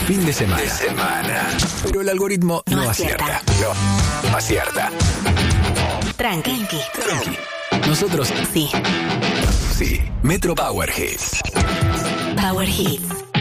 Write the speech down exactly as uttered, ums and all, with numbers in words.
fin de semana. De semana. Pero el algoritmo no, no acierta. acierta. No, acierta. Tranqui. Tranqui. Nosotros sí. Sí. Metro Power Hits. Power Hits.